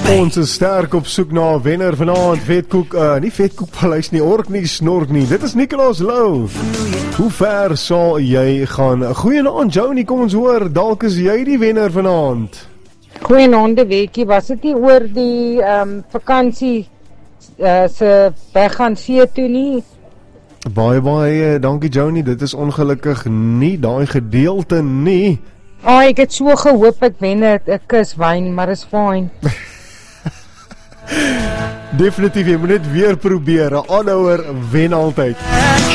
Ons is sterk op soek na 'n wenner vanaand. Vetkoek, nie Vetkoekpaleis nie, Ork nie, Snork nie. Dit is Nicolaas Lou. Hoe ver sal jy gaan? Goeienaand, Joni, kom ons hoor. Dalk is jy die wenner vanaand. Goeienaand, Wetjie. Was dit nie oor die vakansie se weggaan see toe nie? Baie dankie, Joni. Dit is ongelukkig nie daai gedeelte nie. Ek het so gehoop ek wen 'n kus wyn, maar is fyn. Definitief, jy moet net weer probeer. 'n Aanhouer wen altyd.